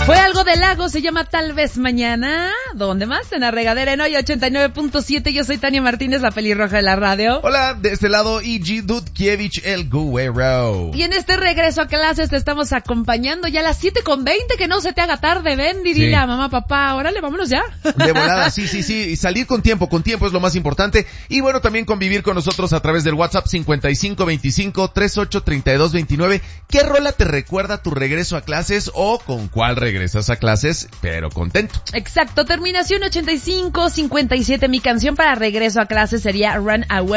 Fue algo de Lago, se llama Tal vez mañana. ¿Dónde más? En la regadera en hoy 89.7. Yo soy Tania Martínez, la pelirroja de la radio. Hola, de este lado, E.G. Dudkiewicz, el güero. Y en este regreso a clases te estamos acompañando ya a las 7:20, que no se te haga tarde. Ven, dile a mamá, papá, órale, vámonos ya. De volada, sí. Y salir con tiempo es lo más importante. Y bueno, también convivir con nosotros a través del WhatsApp 5525-383229. ¿Qué rola te recuerda tu regreso a clases o con cuál regresas a clases, pero contento? Exacto, terminación 8557. Mi canción para regreso a clases sería Run Away.